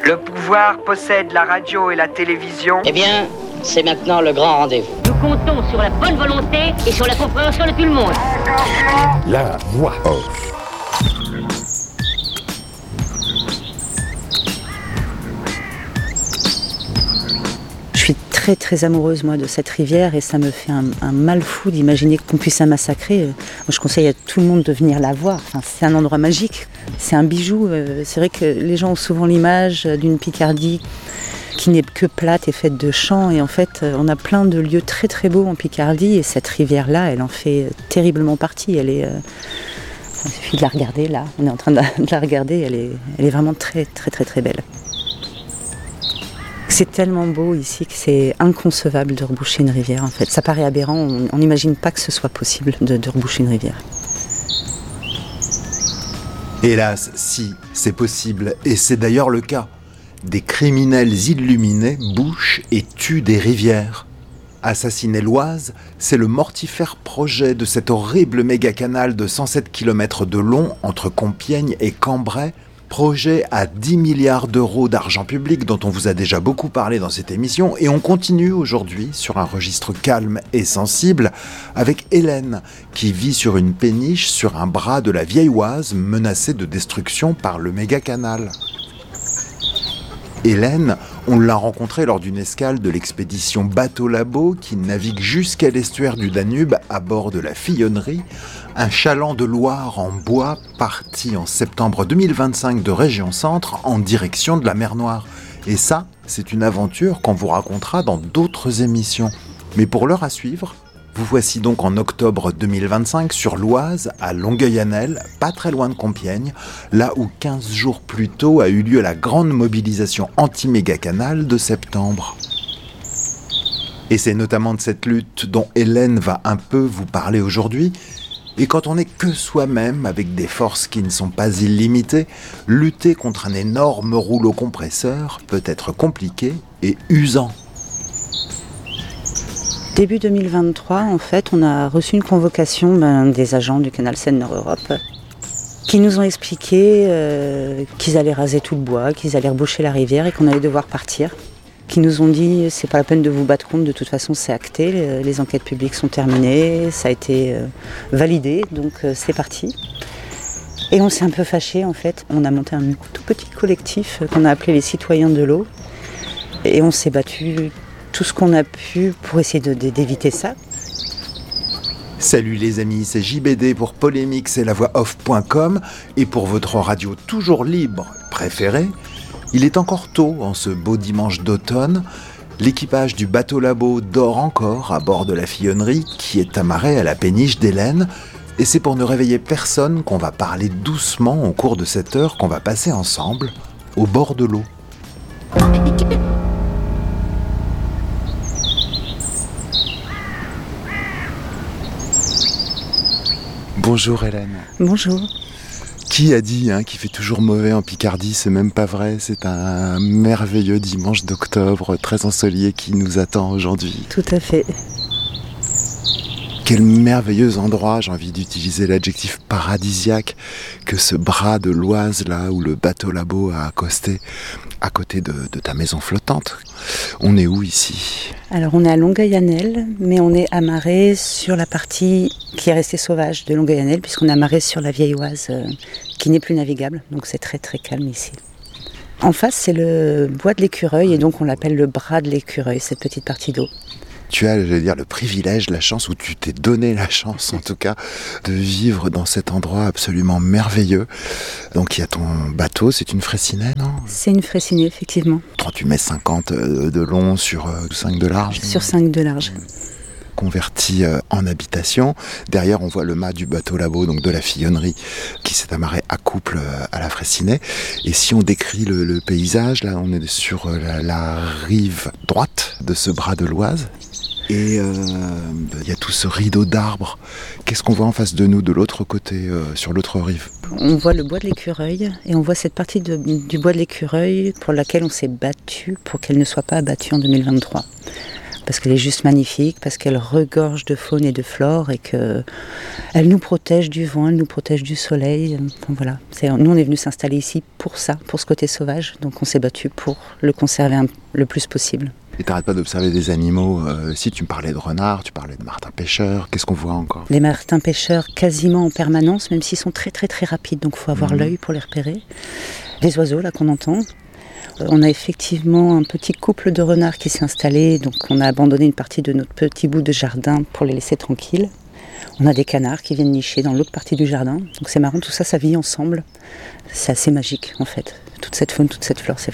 Le pouvoir possède la radio et la télévision. Eh bien, c'est maintenant le grand rendez-vous. Nous comptons sur la bonne volonté et sur la compréhension de tout le monde. La voix off. Je suis très très amoureuse moi de cette rivière et ça me fait un mal fou d'imaginer qu'on puisse la massacrer. Moi, je conseille à tout le monde de venir la voir. Enfin, c'est un endroit magique, c'est un bijou. C'est vrai que les gens ont souvent l'image d'une Picardie qui n'est que plate et faite de champs. Et en fait, on a plein de lieux très très beaux en Picardie et cette rivière-là, elle en fait terriblement partie. Elle est, il suffit de la regarder là. On est en train de la regarder. Elle est vraiment très très très très belle. C'est tellement beau ici que c'est inconcevable de reboucher une rivière en fait. Ça paraît aberrant, on n'imagine pas que ce soit possible de reboucher une rivière. Hélas, si, c'est possible, et c'est d'ailleurs le cas. Des criminels illuminés bouchent et tuent des rivières. Assassiner l'Oise, c'est le mortifère projet de cet horrible méga-canal de 107 km de long entre Compiègne et Cambrai, projet à 10 milliards d'euros d'argent public dont on vous a déjà beaucoup parlé dans cette émission, et on continue aujourd'hui sur un registre calme et sensible avec Hélène qui vit sur une péniche sur un bras de la vieille Oise menacée de destruction par le méga-canal. Hélène, on l'a rencontrée lors d'une escale de l'expédition Bateau Labo qui navigue jusqu'à l'estuaire du Danube à bord de la Fillonnerie, un chaland de Loire en bois parti en septembre 2025 de Région Centre en direction de la mer Noire. Et ça, c'est une aventure qu'on vous racontera dans d'autres émissions. Mais pour l'heure à suivre, vous voici donc en octobre 2025 sur l'Oise, à Longueuil-Annel, pas très loin de Compiègne, là où 15 jours plus tôt a eu lieu la grande mobilisation anti-méga-canal de septembre. Et c'est notamment de cette lutte dont Hélène va un peu vous parler aujourd'hui. Et quand on n'est que soi-même, avec des forces qui ne sont pas illimitées, lutter contre un énorme rouleau compresseur peut être compliqué et usant. Début 2023, en fait, on a reçu une convocation des agents du canal Seine-Nord-Europe qui nous ont expliqué qu'ils allaient raser tout le bois, qu'ils allaient reboucher la rivière et qu'on allait devoir partir. Qui nous ont dit c'est pas la peine de vous battre contre, de toute façon c'est acté, les enquêtes publiques sont terminées, ça a été validé, donc c'est parti. Et on s'est un peu fâchés en fait, on a monté un tout petit collectif qu'on a appelé les citoyens de l'eau et on s'est battu tout ce qu'on a pu pour essayer d'éviter ça. Salut les amis, c'est JBD pour Polémix et lavoixoff.com et pour votre radio toujours libre préférée. Il est encore tôt en ce beau dimanche d'automne. L'équipage du bateau Labo dort encore à bord de la Fillonnerie qui est amarrée à la péniche d'Hélène. Et c'est pour ne réveiller personne qu'on va parler doucement au cours de cette heure qu'on va passer ensemble au bord de l'eau. Bonjour Hélène. Bonjour. Qui a dit qu'il fait toujours mauvais en Picardie? C'est même pas vrai, c'est un merveilleux dimanche d'octobre très ensoleillé qui nous attend aujourd'hui. Tout à fait. Quel merveilleux endroit, j'ai envie d'utiliser l'adjectif paradisiaque, que ce bras de l'Oise là où le bateau Labo a accosté à côté de ta maison flottante. On est où ici? Alors on est à Longueuil-Annel, mais on est amarré sur la partie qui est restée sauvage de Longueuil-Annel, puisqu'on est amarré sur la vieille Oise qui n'est plus navigable, donc c'est très très calme ici. En face c'est le bois de l'Écureuil et donc on l'appelle le bras de l'Écureuil, cette petite partie d'eau. Tu as, le privilège, la chance, ou tu t'es donné la chance en tout cas, de vivre dans cet endroit absolument merveilleux. Donc il y a ton bateau, c'est une Fraissinet, non? C'est une Fraissinet, effectivement. 38 mètres 50 de long sur 5 de large. Sur 5 de large. Converti en habitation. Derrière, on voit le mât du bateau Labo, donc de la Fillonnerie, qui s'est amarré à couple à la Fraissinet. Et si on décrit le paysage, là, on est sur la rive droite de ce bras de l'Oise. Et il y a tout ce rideau d'arbres. Qu'est-ce qu'on voit en face de nous, de l'autre côté, sur l'autre rive? On voit le bois de l'Écureuil et on voit cette partie du bois de l'Écureuil pour laquelle on s'est battu pour qu'elle ne soit pas abattue en 2023. parce qu'elle est juste magnifique, parce qu'elle regorge de faune et de flore et qu'elle nous protège du vent, elle nous protège du soleil. Enfin, voilà. Nous, on est venus s'installer ici pour ça, pour ce côté sauvage. Donc on s'est battu pour le conserver le plus possible. Et t'arrêtes pas d'observer des animaux. Si tu me parlais de renards, tu parlais de martins pêcheurs, qu'est-ce qu'on voit encore? Les martins pêcheurs quasiment en permanence, même s'ils sont très très très rapides, donc il faut avoir l'œil pour les repérer. Les oiseaux là qu'on entend. On a effectivement un petit couple de renards qui s'est installé, donc on a abandonné une partie de notre petit bout de jardin pour les laisser tranquilles. On a des canards qui viennent nicher dans l'autre partie du jardin, donc c'est marrant, tout ça, ça vit ensemble. C'est assez magique en fait. Toute cette faune, toute cette flore, c'est